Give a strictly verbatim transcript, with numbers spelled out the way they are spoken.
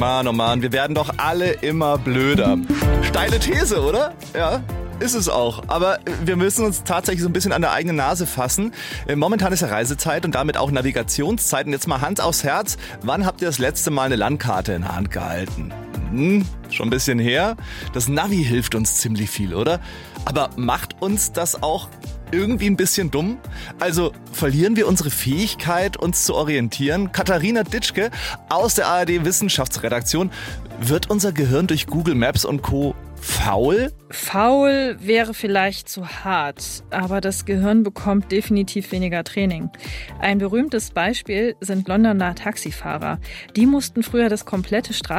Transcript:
Mann, oh Mann, wir werden doch alle immer blöder. Steile These, oder? Ja. Ist es auch. Aber wir müssen uns tatsächlich so ein bisschen an der eigenen Nase fassen. Momentan ist ja Reisezeit und damit auch Navigationszeit. Und jetzt mal Hand aufs Herz. Wann habt ihr das letzte Mal eine Landkarte in der Hand gehalten? Hm, schon ein bisschen her. Das Navi hilft uns ziemlich viel, oder? Aber macht uns das auch irgendwie ein bisschen dumm? Also verlieren wir unsere Fähigkeit, uns zu orientieren? Katharina Ditschke aus der A R D-Wissenschaftsredaktion. Wird unser Gehirn durch Google Maps und Co. faul? Faul wäre vielleicht zu hart, aber das Gehirn bekommt definitiv weniger Training. Ein berühmtes Beispiel sind Londoner Taxifahrer. Die mussten früher das komplette Straßen